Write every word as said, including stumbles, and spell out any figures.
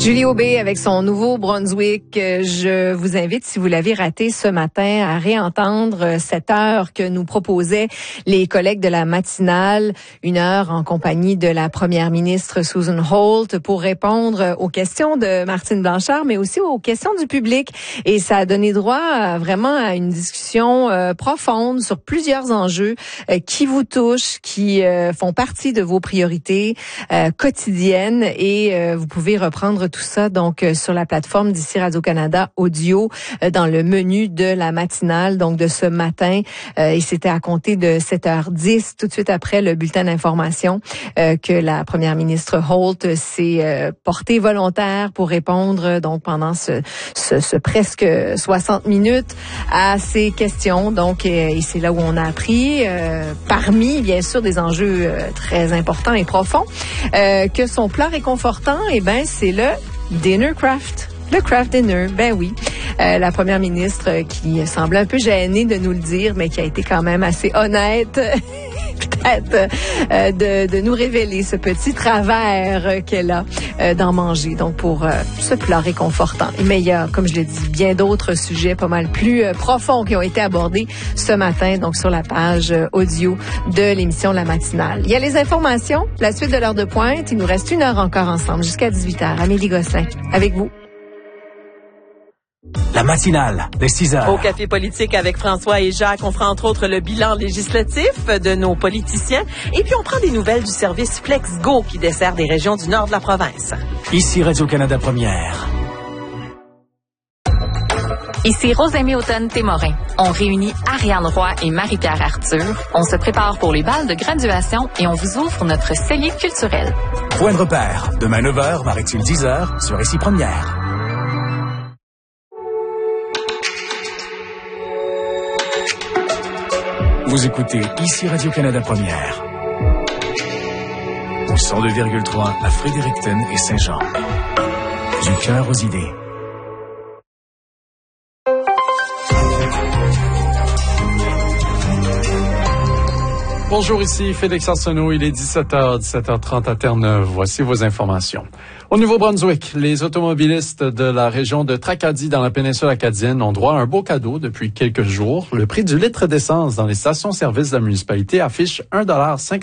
Julie Aubé avec son Nouveau-Brunswick. Je vous invite, si vous l'avez raté ce matin, à réentendre cette heure que nous proposaient les collègues de la matinale, une heure en compagnie de la première ministre Susan Holt pour répondre aux questions de Martine Blanchard, mais aussi aux questions du public. Et ça a donné droit à, vraiment à une discussion euh, profonde sur plusieurs enjeux euh, qui vous touchent, qui euh, font partie de vos priorités euh, quotidiennes. Et euh, vous pouvez reprendre tout ça donc euh, sur la plateforme d'ici Radio-Canada Audio euh, dans le menu de la matinale donc de ce matin euh, et c'était à compter de sept heures dix tout de suite après le bulletin d'information euh, que la première ministre Holt s'est euh, portée volontaire pour répondre donc pendant ce, ce, ce presque soixante minutes à ces questions donc euh, et c'est là où on a appris euh, parmi bien sûr des enjeux euh, très importants et profonds euh, que son plat réconfortant eh ben c'est le Dinner Craft. Le craft dinner, ben oui. Euh, la première ministre euh, qui semble un peu gênée de nous le dire, mais qui a été quand même assez honnête, peut-être, euh, de, de nous révéler ce petit travers euh, qu'elle a euh, d'en manger. Donc, pour euh, ce plat réconfortant. Mais il y a, comme je l'ai dit, bien d'autres sujets pas mal plus euh, profonds qui ont été abordés ce matin, donc sur la page euh, audio de l'émission La Matinale. Il y a les informations, la suite de l'heure de pointe. Il nous reste une heure encore ensemble, jusqu'à dix-huit heures. Amélie Gosselin, avec vous. La matinale de six heures. Au Café politique avec François et Jacques, on fera entre autres le bilan législatif de nos politiciens et puis on prend des nouvelles du service FlexGo qui dessert des régions du nord de la province. Ici Radio-Canada Première. Ici Rosemée Automne-Témorin. On réunit Ariane Roy et Marie-Pierre Arthur. On se prépare pour les balles de graduation et on vous ouvre notre cellier culturel. Point de repère. Demain neuf heures, Marie-Tulle dix heures, sur Ici Première. Vous écoutez Ici Radio-Canada Première. Au cent deux virgule trois à Fredericton et Saint-Jean. Du cœur aux idées. Bonjour, ici Félix Arsenault. Il est dix-sept heures, dix-sept heures trente à Terre-Neuve. Voici vos informations. Au Nouveau-Brunswick, les automobilistes de la région de Tracadie dans la péninsule acadienne ont droit à un beau cadeau depuis quelques jours. Le prix du litre d'essence dans les stations-service de la municipalité affiche un dollar cinquante.